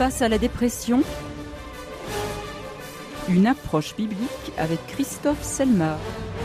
face à la dépression, une approche biblique avec Christophe Selmar.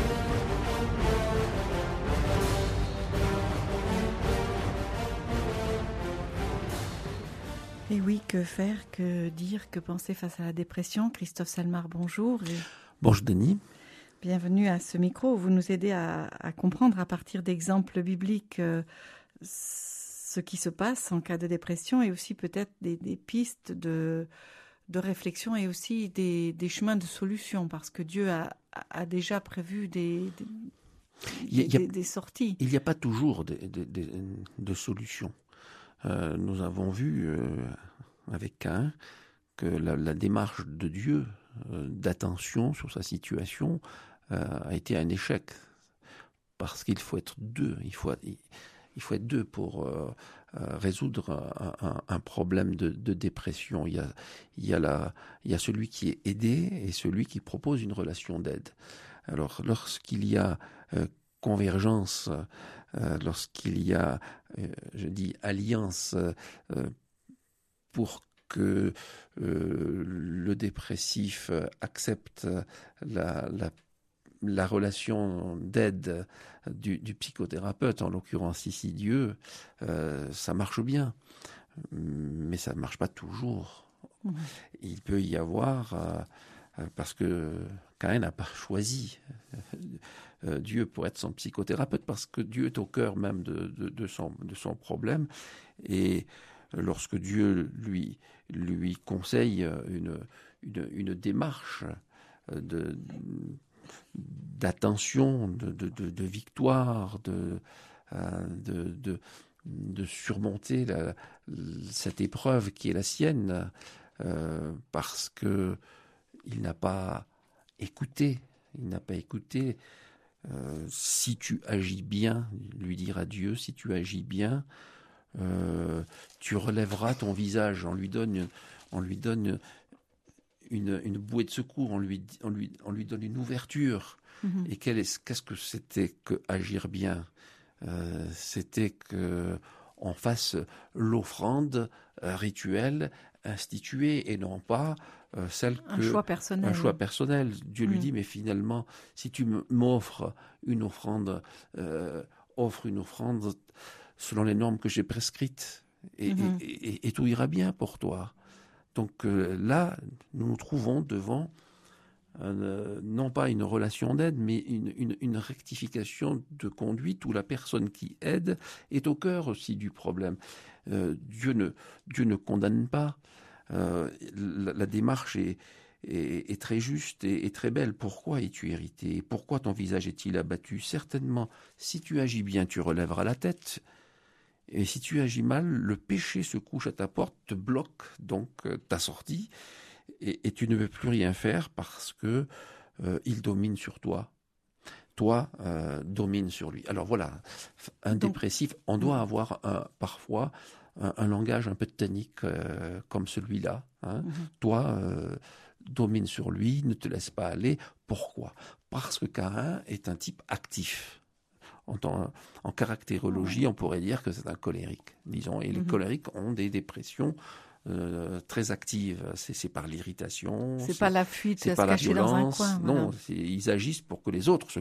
Et oui, que faire, que dire, que penser face à la dépression? Christophe Selmar, bonjour. Bonjour Denis. Bienvenue à ce micro où vous nous aidez à comprendre à partir d'exemples bibliques ce qui se passe en cas de dépression et aussi peut-être des pistes de réflexion et aussi des chemins de solution parce que Dieu a déjà prévu des sorties. Il n'y a pas toujours de solution. Nous avons vu avec Caïn que la démarche de Dieu d'attention sur sa situation a été un échec parce qu'il faut être deux. Il faut être deux pour résoudre un problème de dépression. Il y a celui qui est aidé et celui qui propose une relation d'aide. Alors, lorsqu'il y a convergence, lorsqu'il y a, alliance pour que le dépressif accepte la relation d'aide du psychothérapeute, en l'occurrence ici Dieu, ça marche bien, mais ça ne marche pas toujours. Il peut y avoir, parce que Caïn n'a pas choisi Dieu pour être son psychothérapeute, parce que Dieu est au cœur même de son problème, et lorsque Dieu lui conseille une démarche d'attention, de victoire, de surmonter cette épreuve qui est la sienne, parce que il n'a pas écouté. Si tu agis bien, lui dira Dieu, si tu agis bien, tu relèveras ton visage. On lui donne une bouée de secours, on lui donne une ouverture. Et qu'est-ce que c'était que agir bien? C'était que on fasse l'offrande rituelle instituée et non pas celle que... Un choix personnel. Dieu lui dit, mais finalement, si tu m'offres une offrande, offre une offrande selon les normes que j'ai prescrites et tout ira bien pour toi. Donc là, nous nous trouvons devant non pas une relation d'aide, mais une rectification de conduite où la personne qui aide est au cœur aussi du problème. Dieu ne condamne pas. La démarche est très juste et très belle. Pourquoi es-tu irrité? Pourquoi ton visage est-il abattu? Certainement, si tu agis bien, tu relèveras la tête. Et si tu agis mal, le péché se couche à ta porte, te bloque donc ta sortie, et tu ne veux plus rien faire parce que il domine sur toi. Toi domine sur lui. Alors voilà, dépressif, on doit avoir parfois un langage un peu technique comme celui-là. Toi domine sur lui, ne te laisse pas aller. Pourquoi? Parce que Caïn est un type actif. En caractérologie, on pourrait dire que c'est un colérique, disons. Et les colériques ont des dépressions très actives. C'est par l'irritation. C'est pas la fuite, c'est se pas la cacher dans un violence. coin. Non, voilà. ils agissent pour que les autres se